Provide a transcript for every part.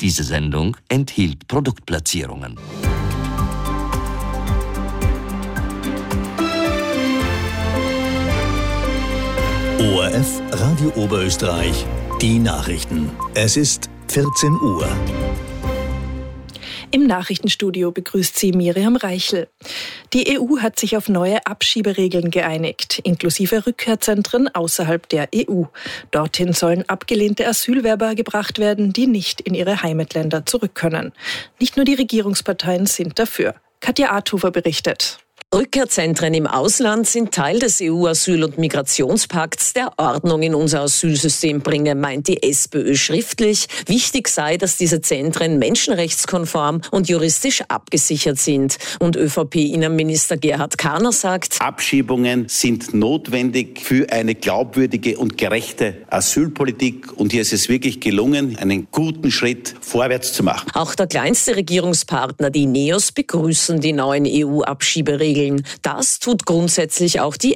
Diese Sendung enthielt Produktplatzierungen. ORF Radio Oberösterreich, die Nachrichten. Es ist 14 Uhr. Im Nachrichtenstudio begrüßt sie Miriam Reichel. Die EU hat sich auf neue Abschieberegeln geeinigt, inklusive Rückkehrzentren außerhalb der EU. Dorthin sollen abgelehnte Asylwerber gebracht werden, die nicht in ihre Heimatländer zurück können. Nicht nur die Regierungsparteien sind dafür. Katja Arthufer berichtet. Rückkehrzentren im Ausland sind Teil des EU-Asyl- und Migrationspakts, der Ordnung in unser Asylsystem bringe, meint die SPÖ schriftlich. Wichtig sei, dass diese Zentren menschenrechtskonform und juristisch abgesichert sind. Und ÖVP-Innenminister Gerhard Karner sagt: Abschiebungen sind notwendig für eine glaubwürdige und gerechte Asylpolitik. Und hier ist es wirklich gelungen, einen guten Schritt vorwärts zu machen. Auch der kleinste Regierungspartner, die NEOS, begrüßen die neuen EU-Abschieberegeln. Das tut grundsätzlich auch die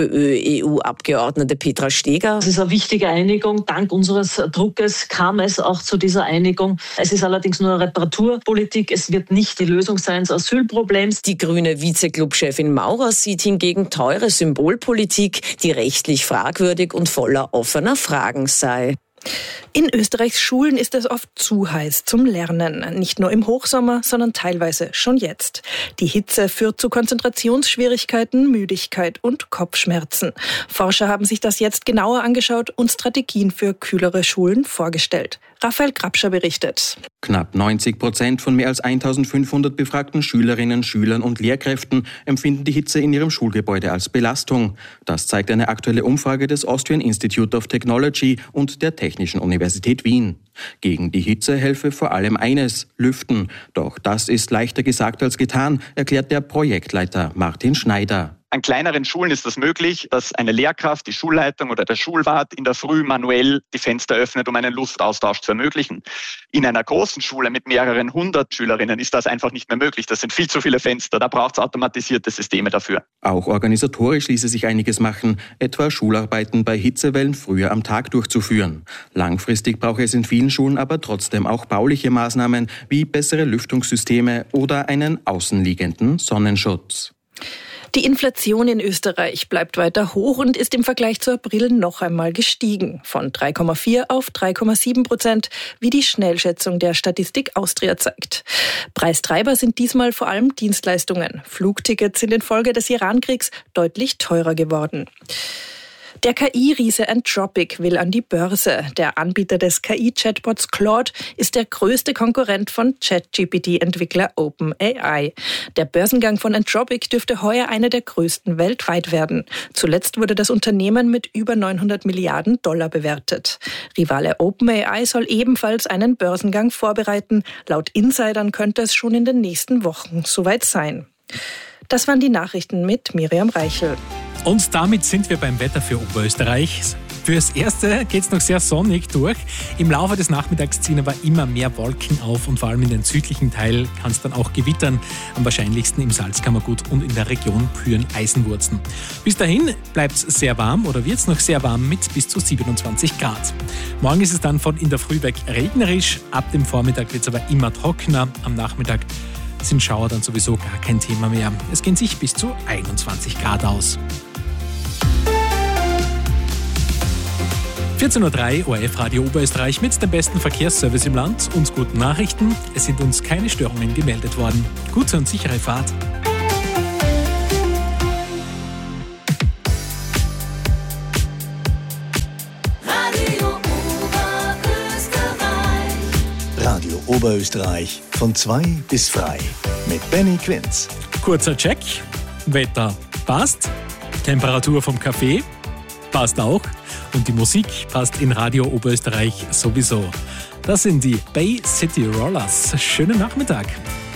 FPÖ-EU-Abgeordnete Petra Steger. Es ist eine wichtige Einigung. Dank unseres Druckes kam es auch zu dieser Einigung. Es ist allerdings nur eine Reparaturpolitik. Es wird nicht die Lösung sein des Asylproblems. Die grüne Vize-Club-Chefin Maurer sieht hingegen teure Symbolpolitik, die rechtlich fragwürdig und voller offener Fragen sei. In Österreichs Schulen ist es oft zu heiß zum Lernen. Nicht nur im Hochsommer, sondern teilweise schon jetzt. Die Hitze führt zu Konzentrationsschwierigkeiten, Müdigkeit und Kopfschmerzen. Forscher haben sich das jetzt genauer angeschaut und Strategien für kühlere Schulen vorgestellt. Raphael Grabscher berichtet. Knapp 90% von mehr als 1500 befragten Schülerinnen, Schülern und Lehrkräften empfinden die Hitze in ihrem Schulgebäude als Belastung. Das zeigt eine aktuelle Umfrage des Austrian Institute of Technology und der Technischen Universität Wien. Gegen die Hitze helfe vor allem eines: Lüften. Doch das ist leichter gesagt als getan, erklärt der Projektleiter Martin Schneider. An kleineren Schulen ist das möglich, dass eine Lehrkraft, die Schulleitung oder der Schulwart in der Früh manuell die Fenster öffnet, um einen Luftaustausch zu ermöglichen. In einer großen Schule mit mehreren hundert Schülerinnen ist das einfach nicht mehr möglich. Das sind viel zu viele Fenster, da braucht es automatisierte Systeme dafür. Auch organisatorisch ließe sich einiges machen, etwa Schularbeiten bei Hitzewellen früher am Tag durchzuführen. Langfristig brauche es in vielen Schulen aber trotzdem auch bauliche Maßnahmen wie bessere Lüftungssysteme oder einen außenliegenden Sonnenschutz. Die Inflation in Österreich bleibt weiter hoch und ist im Vergleich zu April noch einmal gestiegen. Von 3,4 auf 3,7%, wie die Schnellschätzung der Statistik Austria zeigt. Preistreiber sind diesmal vor allem Dienstleistungen. Flugtickets sind infolge des Irankriegs deutlich teurer geworden. Der KI-Riese Anthropic will an die Börse. Der Anbieter des KI-Chatbots Claude ist der größte Konkurrent von ChatGPT-Entwickler OpenAI. Der Börsengang von Anthropic dürfte heuer einer der größten weltweit werden. Zuletzt wurde das Unternehmen mit über 900 Milliarden Dollar bewertet. Rivale OpenAI soll ebenfalls einen Börsengang vorbereiten. Laut Insidern könnte es schon in den nächsten Wochen soweit sein. Das waren die Nachrichten mit Miriam Reichel. Und damit sind wir beim Wetter für Oberösterreich. Fürs Erste geht es noch sehr sonnig durch. Im Laufe des Nachmittags ziehen aber immer mehr Wolken auf und vor allem in den südlichen Teil kann es dann auch gewittern. Am wahrscheinlichsten im Salzkammergut und in der Region Püren-Eisenwurzen. Bis dahin bleibt es sehr warm oder wird es noch sehr warm mit bis zu 27 Grad. Morgen ist es dann von in der Früh weg regnerisch. Ab dem Vormittag wird es aber immer trockener. Am Nachmittag sind Schauer dann sowieso gar kein Thema mehr. Es gehen sich bis zu 21 Grad aus. 14.03 Uhr ORF Radio Oberösterreich mit dem besten Verkehrsservice im Land und guten Nachrichten. Es sind uns keine Störungen gemeldet worden. Gute und sichere Fahrt. Radio Oberösterreich von 2 bis frei mit Benny Quinz. Kurzer Check. Wetter passt. Temperatur vom Kaffee passt auch. Und die Musik passt in Radio Oberösterreich sowieso. Das sind die Bay City Rollers. Schönen Nachmittag.